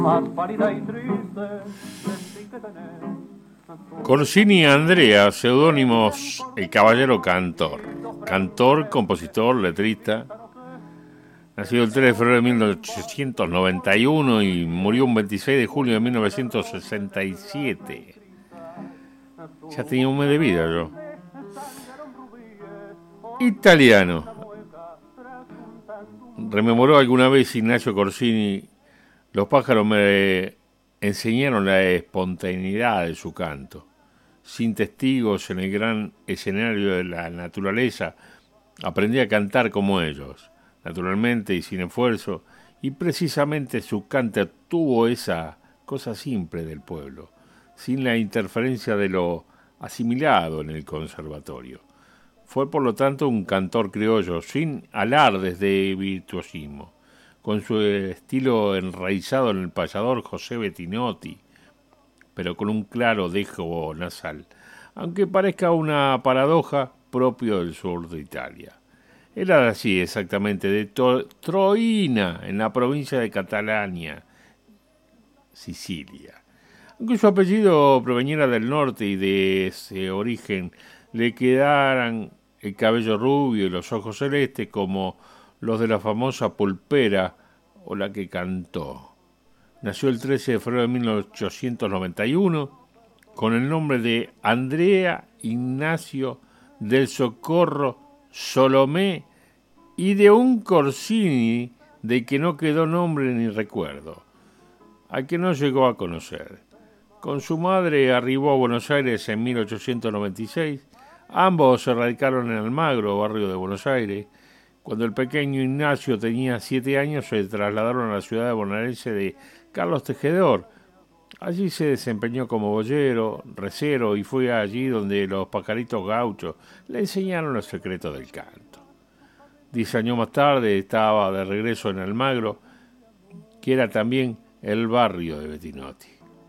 Corsini y Andrea, seudónimos El Caballero Cantor. Cantor, compositor, letrista. Nació el 3 de febrero de 1891 y murió un 26 de julio de 1967. Ya tenía un mes de vida yo. Italiano. Rememoró alguna vez Ignacio Corsini: los pájaros me enseñaron la espontaneidad de su canto. Sin testigos en el gran escenario de la naturaleza, aprendí a cantar como ellos, naturalmente y sin esfuerzo, y precisamente su canto tuvo esa cosa simple del pueblo, sin la interferencia de lo asimilado en el conservatorio. Fue por lo tanto un cantor criollo, sin alardes de virtuosismo, con su estilo enraizado en el payador José Bettinotti, pero con un claro dejo nasal, aunque parezca una paradoja, propio del sur de Italia. Era así exactamente, de Troina, en la provincia de Catalania, Sicilia. Aunque su apellido proveniera del norte y de ese origen le quedaran el cabello rubio y los ojos celestes como los de la famosa pulpera o la que cantó. Nació el 13 de febrero de 1891 con el nombre de Andrea Ignacio del Socorro Solomé y de un Corsini de que no quedó nombre ni recuerdo, al que no llegó a conocer. Con su madre arribó a Buenos Aires en 1896. Ambos se radicaron en Almagro, barrio de Buenos Aires. Cuando el pequeño Ignacio tenía 7 años, se trasladaron a la ciudad bonaerense de Carlos Tejedor. Allí se desempeñó como boyero, recero, y fue allí donde los pajaritos gauchos le enseñaron los secretos del canto. 10 años más tarde estaba de regreso en Almagro, que era también el barrio de Bettinotti.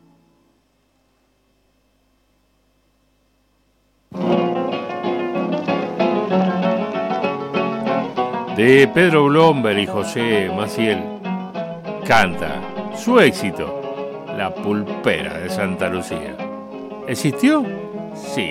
De Pedro Blomberg y José Maciel canta su éxito, La Pulpera de Santa Lucía. ¿Existió? Sí.